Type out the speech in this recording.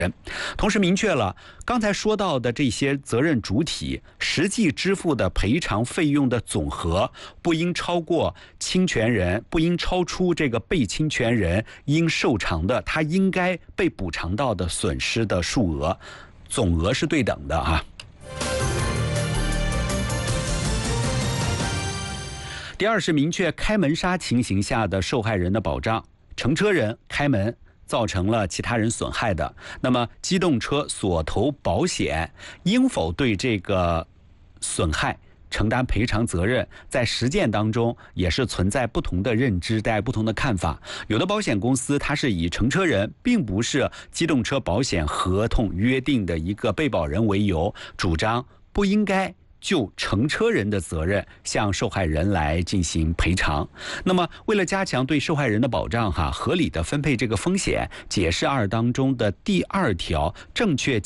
同时明确了刚才说到的这些责任主体实际支付的赔偿费用的总和不应超过侵权人，不应超出这个被侵权人应受偿的他应该被补偿到的损失的数额，总额是对等的啊。第二是明确开门杀情形下的受害人的保障，乘车人开门造成了其他人损害的，那么机动车所投保险应否对这个损害承担赔偿责任，在实践当中也是存在不同的认知，带不同的看法。有的保险公司它是以乘车人并不是机动车保险合同约定的一个被保人为由，主张不应该就乘车人的责任向受害人来进行赔偿。那么为了加强对受害人的保障合理的分配这个风险，解释2当中的第2条正确